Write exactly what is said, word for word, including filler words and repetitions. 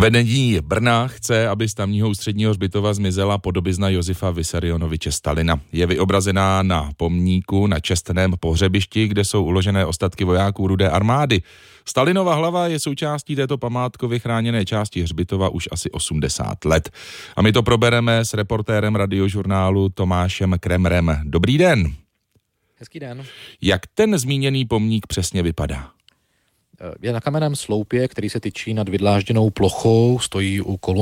Vedení Brna chce, aby z tamního ústředního hřbitova zmizela podobizna Josefa Vissarionoviče Stalina. Je vyobrazená na pomníku na čestném pohřebišti, kde jsou uložené ostatky vojáků Rudé armády. Stalinova hlava je součástí této památkově chráněné části hřbitova už asi osmdesát let. A my to probereme s reportérem Radiožurnálu Tomášem Kremrem. Dobrý den. Hezký den. Jak ten zmíněný pomník přesně vypadá? Je na kamenném sloupě, který se tyčí nad vydlážděnou plochou, stojí u kolumny